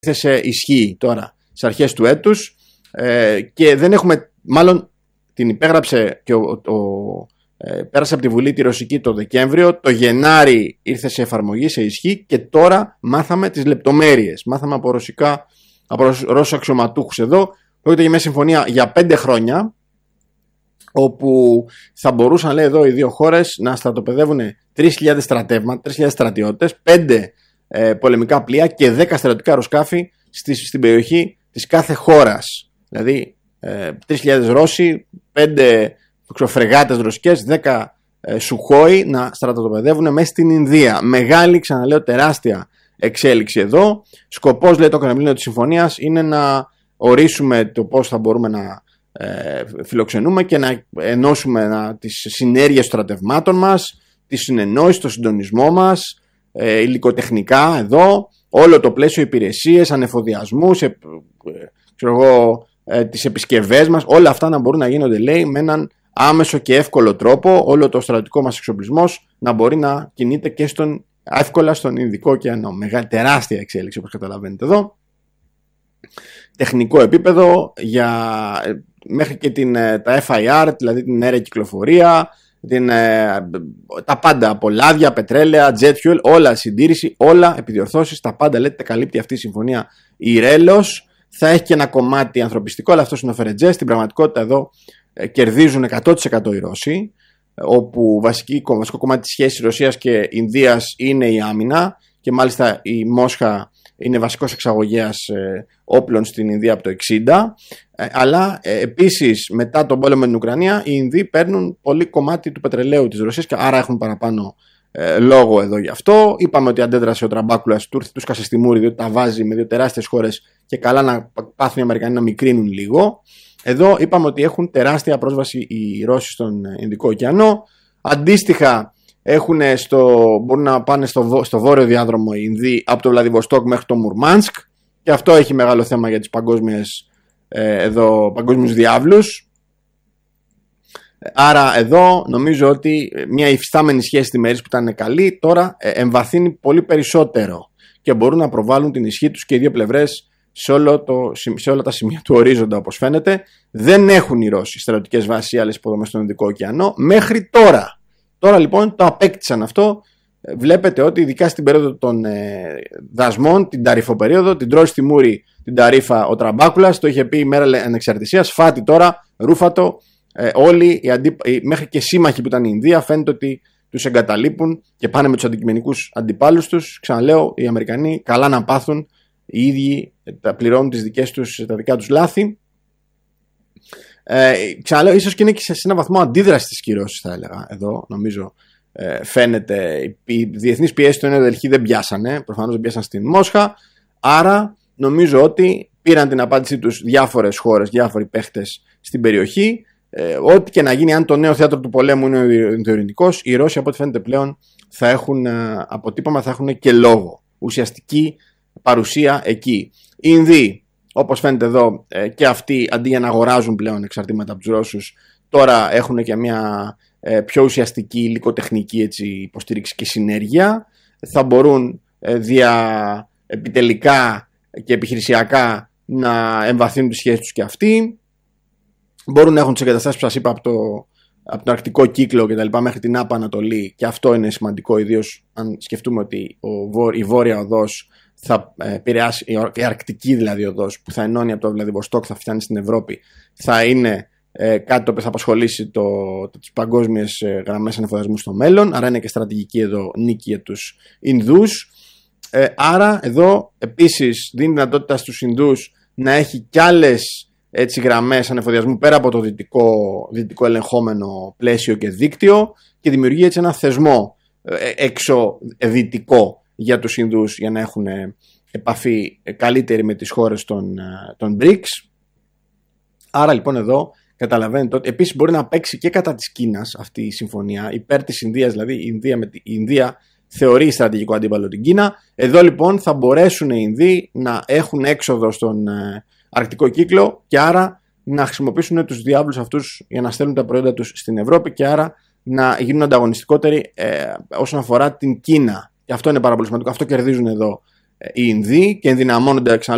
σε ισχύ τώρα στις αρχές του έτους και δεν έχουμε, μάλλον την υπέγραψε και πέρασε από τη Βουλή τη Ρωσική το Δεκέμβριο, το Γενάρη ήρθε σε εφαρμογή, σε ισχύ και τώρα μάθαμε τις λεπτομέρειες. Μάθαμε από Ρώσους αξιωματούχους εδώ. Πρόκειται για μια συμφωνία για 5 χρόνια, όπου θα μπορούσαν, λέει εδώ, οι δύο χώρες να στρατοπεδεύουν 3.000 στρατεύματα, 3.000 στρατιώτες, 5 πολεμικά πλοία και 10 στρατιωτικά αεροσκάφη στην περιοχή της κάθε χώρας. Δηλαδή 3.000 Ρώσοι, 5 φρεγάτες ρωσικές, 10 Σουχόι να στρατοπεδεύουν μέσα στην Ινδία. Μεγάλη, ξαναλέω, τεράστια εξέλιξη εδώ. Σκοπός, λέει το Κρεμλίνο της συμφωνίας, είναι να ορίσουμε το πώς θα μπορούμε να φιλοξενούμε και να ενώσουμε τις συνέργειες των στρατευμάτων μας, τη συνεννόηση, το συντονισμό μας, υλικοτεχνικά εδώ, όλο το πλαίσιο υπηρεσίες, ανεφοδιασμούς, τις επισκευές μας, όλα αυτά να μπορούν να γίνονται, λέει, με έναν άμεσο και εύκολο τρόπο, όλο το στρατιωτικό μας εξοπλισμός να μπορεί να κινείται και εύκολα στον Ινδικό ωκεανό. Τεράστια εξέλιξη, όπως καταλαβαίνετε εδώ. Τεχνικό επίπεδο μέχρι και τα FIR, δηλαδή την αέρια κυκλοφορία, τα πάντα από λάδια, πετρέλαια, jet fuel, όλα συντήρηση, όλα επιδιορθώσεις, τα πάντα, λέτε, τα καλύπτει αυτή η συμφωνία η Ρέλος. Θα έχει και ένα κομμάτι ανθρωπιστικό, αλλά αυτό είναι ο Φερετζέ. Στην πραγματικότητα εδώ κερδίζουν 100% οι Ρώσοι, όπου βασικό κομμάτι της σχέσης Ρωσίας και Ινδίας είναι η άμυνα και μάλιστα η Μόσχα είναι βασικός εξαγωγέας όπλων στην Ινδία από το 1960, αλλά επίσης μετά τον πόλεμο με την Ουκρανία οι Ινδοί παίρνουν πολύ κομμάτι του πετρελαίου της Ρωσίας και άρα έχουν παραπάνω λόγο εδώ γι' αυτό. Είπαμε ότι αντέδρασε ο Τραμπάκουλας, του σκάσε στη μούρη, διότι τα βάζει με δύο τεράστιες χώρες και καλά να πάθουν οι Αμερικανοί να μικρύνουν λίγο. Εδώ είπαμε ότι έχουν τεράστια πρόσβαση οι Ρώσοι στον Ινδικό ωκεανό. Αντίστοιχα μπορούν να πάνε στο βόρειο διάδρομο οι Ινδοί από το Βλαδιβοστόκ μέχρι το Μουρμάνσκ και αυτό έχει μεγάλο θέμα για τις παγκόσμιους διάβλους. Άρα εδώ νομίζω ότι μια υφιστάμενη σχέση διμερής που ήταν καλή τώρα εμβαθύνει πολύ περισσότερο και μπορούν να προβάλλουν την ισχύ τους και οι δύο πλευρές σε όλα τα σημεία του ορίζοντα, όπως φαίνεται. Δεν έχουν οι Ρώσοι στρατιωτικές βάσεις ή άλλες υποδομές στον Ινδικό ωκεανό μέχρι τώρα. Τώρα λοιπόν το απέκτησαν αυτό. Βλέπετε ότι ειδικά στην περίοδο των δασμών, την ταρυφοπερίοδο, την τρώει στη μούρη την ταρύφα ο Τραμπάκουλας, το είχε πει η μέρα ανεξαρτησίας, φάτη τώρα, ρούφατο. Όλοι μέχρι και σύμμαχοι που ήταν η Ινδία φαίνεται ότι τους εγκαταλείπουν και πάνε με τους αντικειμενικούς αντιπάλους τους. Ξαναλέω, οι Αμερικανοί καλά να πάθουν, οι ίδιοι τα πληρώνουν τα δικά τους λάθη. Ξαναλέω, ίσως και είναι και σε έναν βαθμό αντίδραση της κυρώσης, θα έλεγα. Εδώ νομίζω φαίνεται οι διεθνείς πιέσεις στο Νέο Δελχή δεν πιάσανε, προφανώς δεν πιάσαν στην Μόσχα. Άρα νομίζω ότι πήραν την απάντησή τους διάφορες χώρες, διάφοροι παίχτες στην περιοχή. Ό,τι και να γίνει, αν το νέο θέατρο του πολέμου είναι ο ειρηνικός, οι Ρώσοι από ό,τι φαίνεται πλέον θα έχουν αποτύπωμα, θα έχουν και λόγο, ουσιαστική παρουσία εκεί. Οι Ινδοί, όπως φαίνεται εδώ, και αυτοί αντί για να αγοράζουν πλέον εξαρτήματα από τους Ρώσους, τώρα έχουν και μια πιο ουσιαστική υλικοτεχνική υποστήριξη και συνέργεια. Θα μπορούν επιτελικά και επιχειρησιακά να εμβαθύνουν τις σχέσεις τους και αυτοί. Μπορούν να έχουν τις εγκαταστάσεις που σας είπα από τον Αρκτικό κύκλο και τα λοιπά μέχρι την Άπα Ανατολή, και αυτό είναι σημαντικό, ιδίως αν σκεφτούμε ότι η Βόρεια Οδός θα επηρεάσει, η Αρκτική δηλαδή οδός που θα ενώνει από το Βλαδιβοστόκ, θα φτάνει στην Ευρώπη, θα είναι κάτι το οποίο θα απασχολήσει τις παγκόσμιες γραμμές ανεφοδιασμού στο μέλλον. Άρα είναι και στρατηγική εδώ νίκη για τους Ινδούς. Άρα εδώ επίσης δίνει δυνατότητα στους Ινδούς να έχει κι άλλες γραμμές ανεφοδιασμού πέρα από το δυτικό ελεγχόμενο πλαίσιο και δίκτυο, και δημιουργεί έτσι ένα θεσμό εξωδυτικό για τους Ινδούς για να έχουν επαφή καλύτερη με τις χώρες των BRICS. Άρα λοιπόν εδώ καταλαβαίνετε ότι επίσης μπορεί να παίξει και κατά της Κίνας αυτή η συμφωνία, υπέρ της Ινδίας, δηλαδή η Ινδία θεωρεί στρατηγικό αντίπαλο την Κίνα. Εδώ λοιπόν θα μπορέσουν οι Ινδοί να έχουν έξοδο στον Αρκτικό κύκλο και άρα να χρησιμοποιήσουν τους διάβλους αυτούς για να στέλνουν τα προϊόντα τους στην Ευρώπη και άρα να γίνουν ανταγωνιστικότεροι όσον αφορά την Κίνα. Και αυτό είναι πάρα πολύ σημαντικό. Αυτό κερδίζουν εδώ οι Ινδοί και ενδυναμώνονται